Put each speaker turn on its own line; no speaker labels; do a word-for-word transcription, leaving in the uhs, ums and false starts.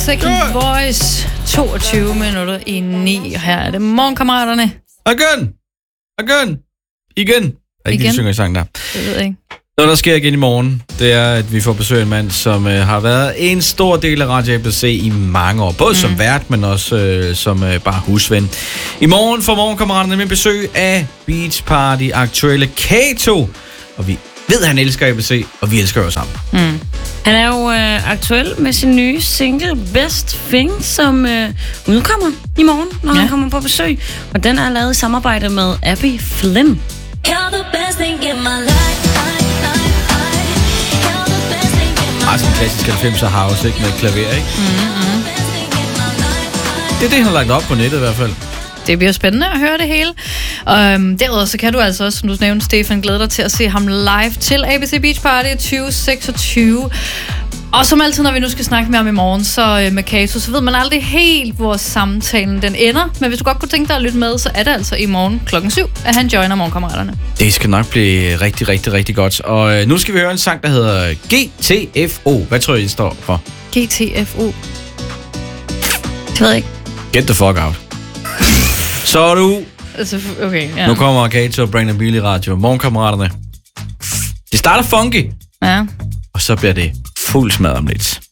Second Voice, toogtyve minutter i ni. Her er det morgenkammeraterne.
Again! Again! Igen! Der er ikke de synger i sang der.
Det ved jeg ikke.
Noget, der sker igen i morgen, det er, at vi får besøg af en mand, som øh, har været en stor del af Radio A B C i mange år. Både mm. som vært, men også øh, som øh, bare husven. I morgen får morgenkammeraterne med besøg af Beach Party aktuelle Kato. Og vi ved, at han elsker A B C, og vi elsker jo sammen.
Mm. Han er jo øh, aktuel med sin nye single Best Thing, som øh, udkommer i morgen, når ja. han kommer på besøg. Og den er lavet i samarbejde med Abby Flynn.
Ah, sådan en klassisk halvfemser house, ikke? Med klaver, ikke?
Mm-hmm.
Det er det, han har lagt op på nettet i hvert fald.
Det bliver spændende at høre det hele. Og um, derudover så kan du altså også, som du nævnte, Stefan, glæde dig til at se ham live til A B C Beach Party tyve seksogtyve. Og som altid, når vi nu skal snakke med ham i morgen, så uh, med Kato, så ved man aldrig helt, hvor samtalen den ender. Men hvis du godt kunne tænke dig at lytte med, så er det altså i morgen klokken syv, at han joiner morgenkammeraterne.
Det skal nok blive rigtig, rigtig, rigtig godt. Og uh, nu skal vi høre en sang, der hedder G T F O. Hvad tror I, det står for?
G T F O.
Det ved jeg ikke.
Get the fuck out. Så er du.
Altså, okay, ja.
Nu kommer Kato og Brandon Beal i radio. Morgenkammeraterne. Det starter funky.
Ja.
Og så bliver det fuld smad om lidt.